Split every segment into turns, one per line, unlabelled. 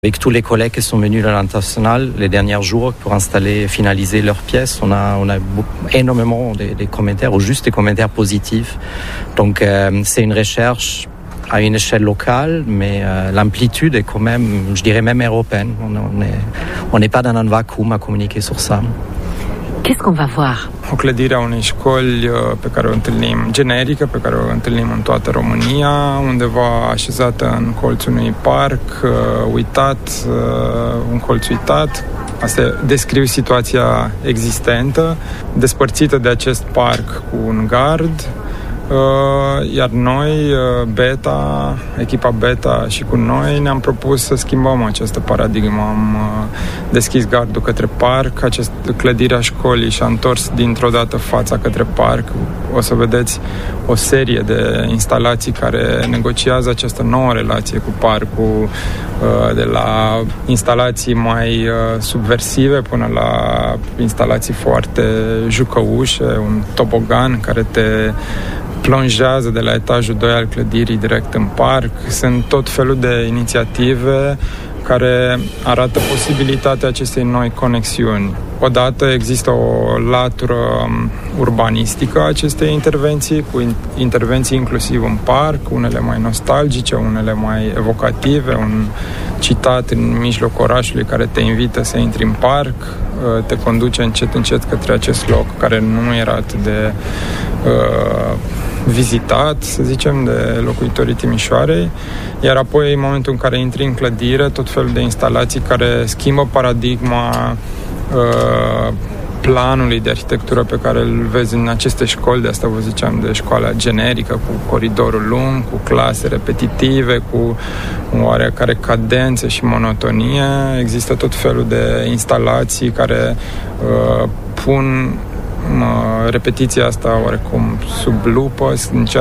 Avec tous les collègues qui sont venus de l'international les derniers jours pour finaliser leurs pièces, on a énormément des commentaires, ou juste des commentaires positifs. Donc c'est une recherche à une échelle locale, mais l'amplitude est quand même, je dirais même européenne. On n'est pas dans un vacuum à communiquer sur ça.
Qu'est-ce qu'on va voir?
O clădire a unei școli pe care o întâlnim generică, pe care o întâlnim în toată România, undeva așezată în colțul unui parc, un colț uitat. Asta descriu situația existentă, despărțită de acest parc cu un gard, iar noi, echipa Beta și cu noi ne-am propus să schimbăm această paradigmă. Am deschis gardul către parc, clădirea școlii și-a întors dintr-o dată fața către parc. O să vedeți o serie de instalații care negociază această nouă relație cu parcul, de la instalații mai subversive până la instalații foarte jucăușe, un tobogan care te plonjează de la etajul 2 al clădirii direct în parc. Sunt tot felul de inițiative care arată posibilitatea acestei noi conexiuni. Odată există o latură urbanistică a acestei intervenții, cu intervenții inclusiv în parc, unele mai nostalgice, unele mai evocative, un citat în mijlocul orașului care te invită să intri în parc, te conduce încet către acest loc care nu era atât de vizitat, să zicem, de locuitorii Timișoarei, iar apoi în momentul în care intri în clădire, tot felul de instalații care schimbă paradigma planului de arhitectură pe care îl vezi în aceste școli, de asta vă ziceam, de școala generică, cu coridorul lung, cu clase repetitive, cu oarecare cadențe și monotonie. Există tot felul de instalații care pun repetiția asta oarecum sub lupă,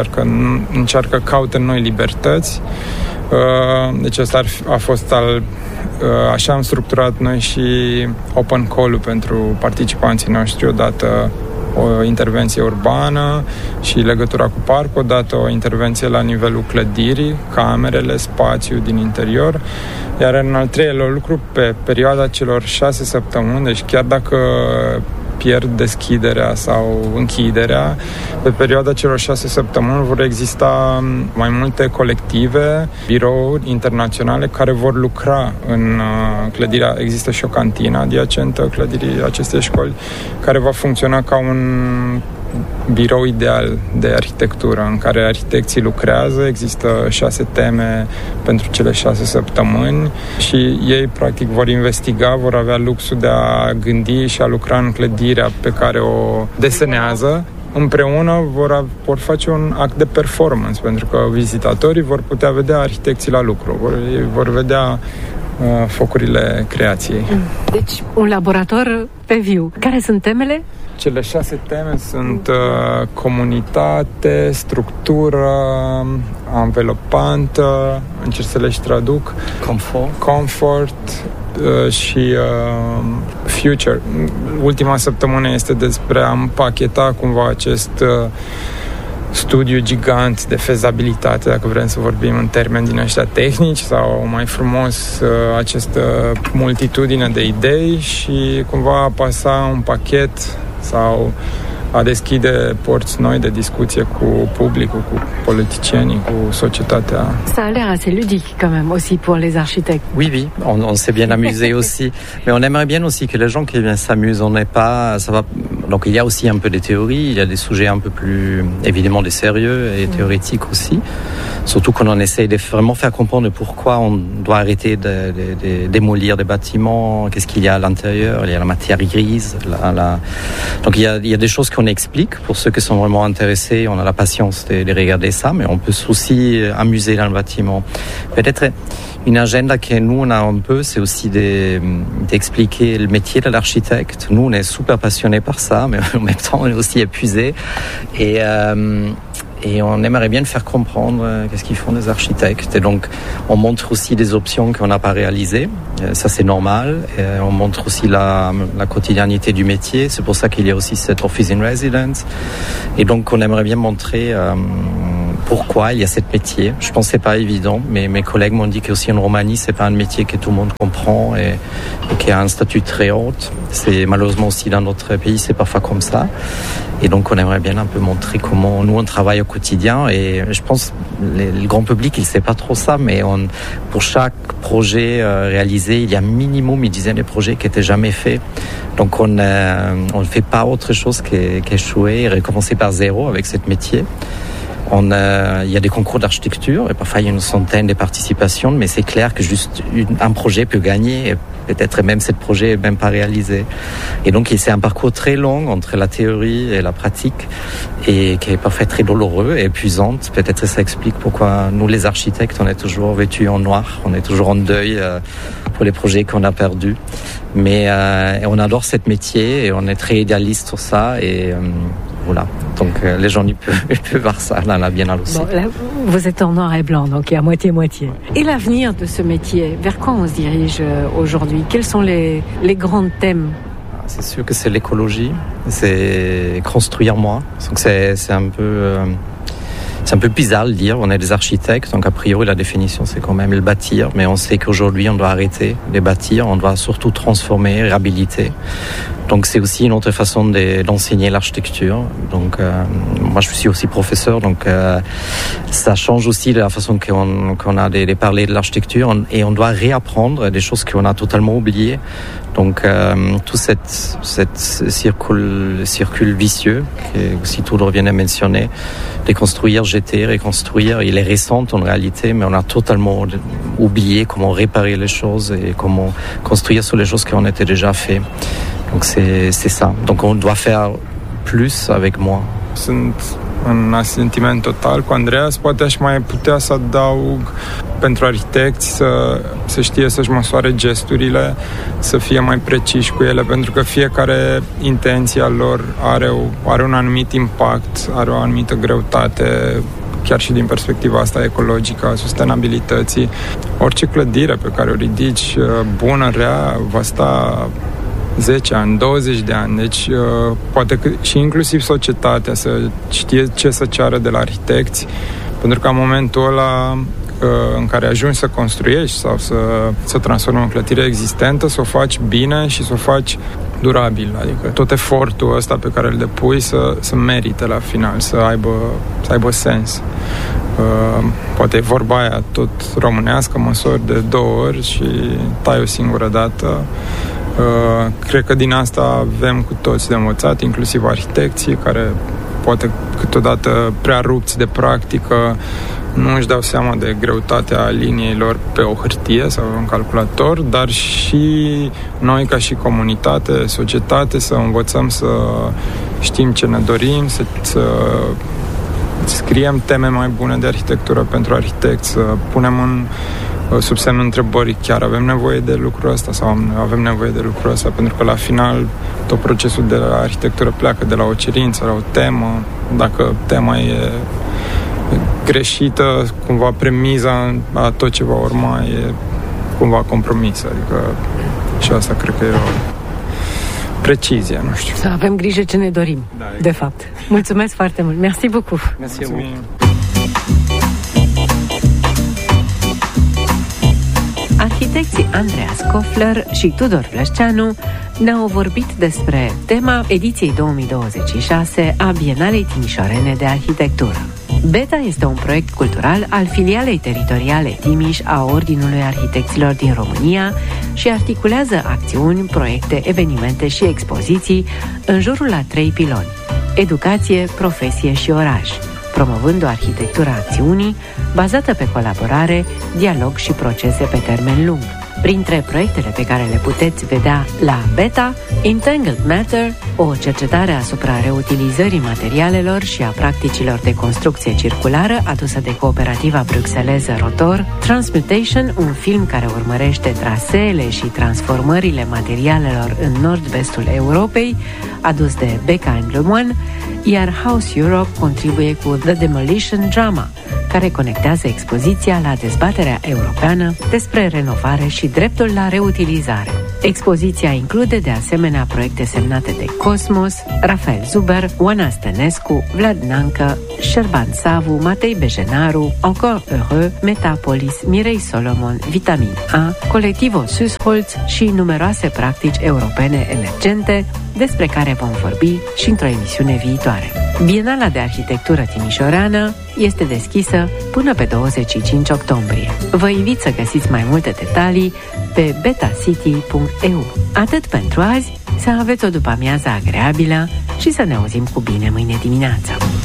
caută noi libertăți. Deci asta a fost așa am structurat noi și open call-ul pentru participanții noștri, odată o intervenție urbană și legătura cu parc, odată o intervenție la nivelul clădirii, camerele, spațiul din interior, iar în al treilea lucru, pe perioada celor 6 săptămâni, deci chiar dacă pierd deschiderea sau închiderea, pe perioada celor 6 săptămâni vor exista mai multe colective, birouri internaționale care vor lucra în clădirea. Există și o cantină adiacentă clădirii acestei școli care va funcționa ca un birou ideal de arhitectură în care arhitecții lucrează. Există 6 teme pentru cele 6 săptămâni și ei practic vor investiga, vor avea luxul de a gândi și a lucra în clădirea pe care o desenează. Împreună vor face un act de performance, pentru că vizitatorii vor putea vedea arhitecții la lucru, vor vedea focurile creației.
Deci un laborator pe viu. Care sunt temele?
Cele 6 teme sunt comunitate, structură, anvelopantă, încerc să le și traduc, comfort și future. Ultima săptămână este despre a împacheta cumva acest studiu gigant de fezabilitate, dacă vrem să vorbim în termeni din ăștia tehnici, sau mai frumos această multitudine de idei și cumva a pasa un pachet sau a deschide porți noi de discuție cu publicul, cu politicienii, cu sociétatea.
Ça a l'air assez ludique quand même aussi pour les architectes.
Oui, on s'est bien amusé aussi, mais on aimerait bien aussi que les gens qui viennent s'amusent. On n'est pas, ça va. Donc il y a aussi un peu de théorie, il y a des sujets un peu plus évidemment des sérieux et théoriques aussi. Surtout qu'on en essaye de vraiment faire comprendre pourquoi on doit arrêter de démolir des bâtiments, qu'est-ce qu'il y a à l'intérieur, il y a la matière grise, donc il y a des choses qu'on explique pour ceux qui sont vraiment intéressés, on a la patience de regarder ça, mais on peut aussi amuser dans le bâtiment. Peut-être une agenda que nous on a un peu, c'est aussi d'expliquer le métier de l'architecte. Nous on est super passionnés par ça, mais en même temps on est aussi épuisés et on aimerait bien faire comprendre qu'est-ce qu'ils font des architectes. Et donc, on montre aussi des options qu'on n'a pas réalisées. Ça, c'est normal. Et on montre aussi la quotidiennité du métier. C'est pour ça qu'il y a aussi cet office in residence. Et donc, on aimerait bien montrer pourquoi il y a ce métier. Je pense que c'est pas évident, mais mes collègues m'ont dit qu'aussi en Roumanie, c'est pas un métier que tout le monde comprend et qui a un statut très haut. C'est malheureusement aussi dans notre pays, c'est parfois comme ça. Et donc on aimerait bien un peu montrer comment nous on travaille au quotidien. Et je pense le grand public il sait pas trop ça, mais pour chaque projet réalisé, il y a minimum une dizaine de projets qui étaient jamais faits. Donc on ne fait pas autre chose qu'échouer et recommencer par zéro avec ce métier. Il y a des concours d'architecture et parfois il y a une centaine de participations, mais c'est clair que juste un projet peut gagner et peut-être même ce projet n'est même pas réalisé. Et donc c'est un parcours très long entre la théorie et la pratique et qui est parfois très douloureux et épuisant. Peut-être ça explique pourquoi nous les architectes on est toujours vêtus en noir, on est toujours en deuil pour les projets qu'on a perdus. Mais on adore ce métier et on est très idéaliste sur ça et voilà. Donc les gens ils peuvent voir ça dans la Biennale aussi.
Bon, là, vous êtes en noir et blanc, donc il y a moitié-moitié. Et l'avenir de ce métier, vers quoi on se dirige aujourd'hui? Quels sont les grands thèmes?
C'est sûr que c'est l'écologie, c'est construire moins. Donc c'est un peu bizarre de dire, on est des architectes, donc a priori la définition c'est quand même le bâtir, mais on sait qu'aujourd'hui on doit arrêter de bâtir, on doit surtout transformer, réhabiliter. Donc c'est aussi une autre façon d'enseigner l'architecture. Donc moi je suis aussi professeur, donc ça change aussi la façon qu'on a de parler de l'architecture et on doit réapprendre des choses qu'on a totalement oubliées. Donc tout cette circule vicieux que aussi Tudor vient de mentionner, déconstruire, jeter, reconstruire, il est récent en réalité, mais on a totalement oublié comment réparer les choses et comment construire sur les choses qu'on était déjà fait. Donc c'est ça. Donc on doit faire plus avec moins.
Sunt în asentiment total cu Andreas. Poate aș mai putea să adaug pentru arhitecți să știe să-și măsoare gesturile, să fie mai preciși cu ele, pentru că fiecare intenție a lor are un anumit impact, are o anumită greutate, chiar și din perspectiva asta ecologică, a sustenabilității. Orice clădire pe care o ridici, bună, rea, va sta 10 ani, 20 de ani, deci poate că și inclusiv societatea să știe ce să ceară de la arhitecți, pentru că în momentul ăla în care ajungi să construiești sau să transformi o clădire existentă, să o faci bine și să o faci durabil, adică tot efortul ăsta pe care îl depui să merite la final, să aibă sens. Poate e vorba aia tot românească, măsori de 2 ori și tai o singură dată. Cred că din asta avem cu toți de învățat, inclusiv arhitecții care poate câteodată prea rupți de practică nu își dau seama de greutatea liniilor pe o hârtie sau un calculator, dar și noi ca și comunitate, societate, să învățăm să știm ce ne dorim, să scriem teme mai bune de arhitectură pentru arhitecți, să punem sub semnul întrebării chiar avem nevoie de lucrul ăsta sau avem nevoie de lucrul ăsta, pentru că la final tot procesul de la arhitectură pleacă de la o cerință, la o temă. Dacă tema e greșită, cumva premiza a tot ce va urma e cumva compromisă, adică și asta cred că e o precizie, nu știu.
Să avem grijă ce ne dorim, de fapt. Mulțumesc foarte mult. Merci beaucoup.
Mulțumim.
Arhitecții Andreas Kofler și Tudor Vlășceanu ne-au vorbit despre tema ediției 2026 a Bienalei Timișorene de Arhitectură. BETA este un proiect cultural al filialei teritoriale Timiș a Ordinului Arhitecților din România și articulează acțiuni, proiecte, evenimente și expoziții în jurul a 3 piloni: educație, profesie și oraș, promovând o arhitectură a acțiunii bazată pe colaborare, dialog și procese pe termen lung. Printre proiectele pe care le puteți vedea la BETA, Entangled Matter, o cercetare asupra reutilizării materialelor și a practicilor de construcție circulară adusă de cooperativa bruxeleză Rotor, Transmutation, un film care urmărește traseele și transformările materialelor în nord-vestul Europei, adus de Becca & Lemoine, iar House Europe contribuie cu The Demolition Drama, care conectează expoziția la dezbaterea europeană despre renovare și dreptul la reutilizare. Expoziția include de asemenea proiecte semnate de Cosmos, Rafael Zuber, Oana Stănescu, Vlad Nancă, Șerban Savu, Matei Bejenaru, Encore Heureux, Metapolis, Mirei Solomon, Vitamin A, Colectivo Süßholz și numeroase practici europene emergente, despre care vom vorbi și într-o emisiune viitoare. Bienala de Arhitectură Timișoreană este deschisă până pe 25 octombrie. Vă invit să găsiți mai multe detalii pe betacity.eu. Atât pentru azi, să aveți o după-amiază agreabilă și să ne auzim cu bine mâine dimineață.